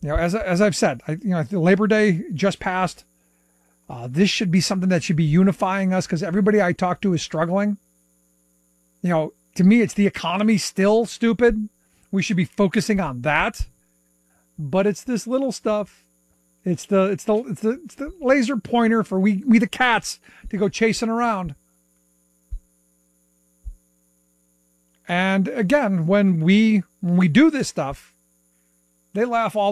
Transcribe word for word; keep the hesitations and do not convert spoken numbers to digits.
You know, as as I've said, I, you know, Labor Day just passed. Uh, this should be something that should be unifying us because everybody I talk to is struggling. You know, to me, it's the economy still stupid. We should be focusing on that. But it's this little stuff. It's the it's the it's the it's the laser pointer for we we the cats to go chasing around. And again, when we when we do this stuff, they laugh all